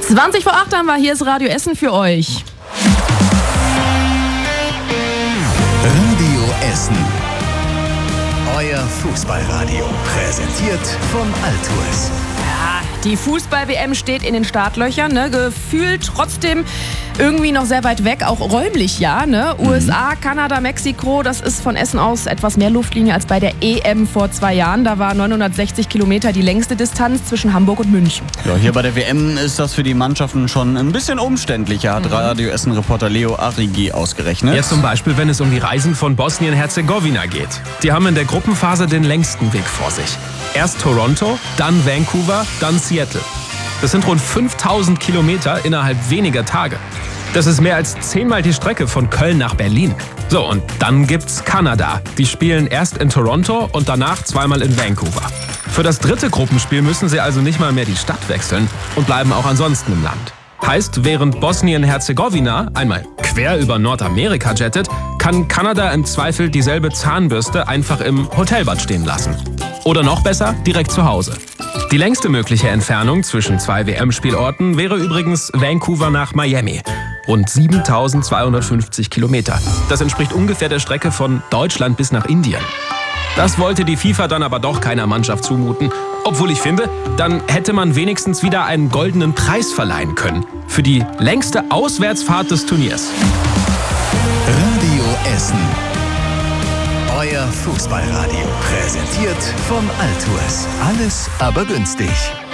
7:20 haben wir, hier ist Radio Essen für euch. Radio Essen. Euer Fußballradio. Präsentiert von Altours. Ja, die Fußball-WM steht in den Startlöchern, ne? Gefühlt trotzdem irgendwie noch sehr weit weg, auch räumlich ja. Ne? USA, Kanada, Mexiko, das ist von Essen aus etwas mehr Luftlinie als bei der EM vor 2 Jahren. Da war 960 Kilometer die längste Distanz zwischen Hamburg und München. Ja, hier bei der WM ist das für die Mannschaften schon ein bisschen umständlicher, hat Radio Essen-Reporter Leo Arrigi ausgerechnet. Jetzt zum Beispiel, wenn es um die Reisen von Bosnien-Herzegowina geht. Die haben in der Gruppenphase den längsten Weg vor sich. Erst Toronto, dann Vancouver, dann Seattle. Das sind rund 5000 Kilometer innerhalb weniger Tage. Das ist mehr als 10-mal die Strecke von Köln nach Berlin. So, und dann gibt's Kanada. Die spielen erst in Toronto und danach 2-mal in Vancouver. Für das 3. Gruppenspiel müssen sie also nicht mal mehr die Stadt wechseln und bleiben auch ansonsten im Land. Heißt, während Bosnien-Herzegowina einmal quer über Nordamerika jettet, kann Kanada im Zweifel dieselbe Zahnbürste einfach im Hotelbad stehen lassen. Oder noch besser, direkt zu Hause. Die längste mögliche Entfernung zwischen 2 WM-Spielorten wäre übrigens Vancouver nach Miami. Rund 7.250 Kilometer. Das entspricht ungefähr der Strecke von Deutschland bis nach Indien. Das wollte die FIFA dann aber doch keiner Mannschaft zumuten. Obwohl ich finde, dann hätte man wenigstens wieder einen goldenen Preis verleihen können. Für die längste Auswärtsfahrt des Turniers. Radio Essen. Euer Fußballradio. Präsentiert von Altours. Alles aber günstig.